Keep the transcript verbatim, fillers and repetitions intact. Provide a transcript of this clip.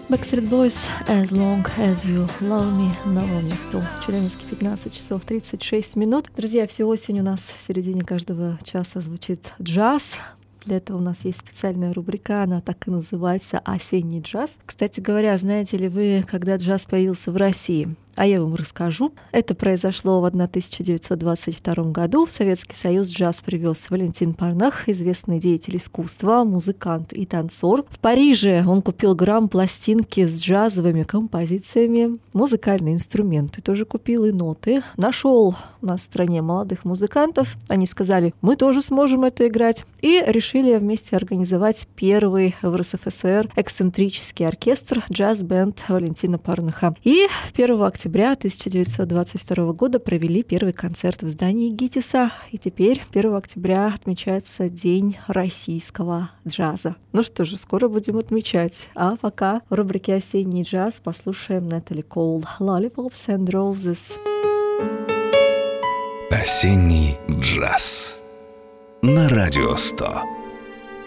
Backstreet Boys, As Long As You Love Me, на волне сто. Челябинске пятнадцать часов тридцать шесть минут. Друзья, всю осень у нас в середине каждого часа звучит джаз. Для этого у нас есть специальная рубрика, она так и называется «Осенний джаз». Кстати говоря, знаете ли вы, когда джаз появился в России? А я вам расскажу. Это произошло в тысяча девятьсот двадцать втором году. В Советский Союз джаз привез Валентин Парнах, известный деятель искусства, музыкант и танцор. В Париже он купил грамм пластинки с джазовыми композициями, музыкальные инструменты тоже купил и ноты. Нашел у нас в стране молодых музыкантов. Они сказали, мы тоже сможем это играть. И решили вместе организовать первый в РСФСР эксцентрический оркестр джаз-бенд Валентина Парнаха. И первого октября тысяча девятьсот двадцать второго года провели первый концерт в здании ГИТИСа. И теперь первого октября отмечается День российского джаза. Ну что же, скоро будем отмечать. А пока в рубрике «Осенний джаз» послушаем Натали Коул «Lollipops and Roses». Осенний джаз на Радио сто.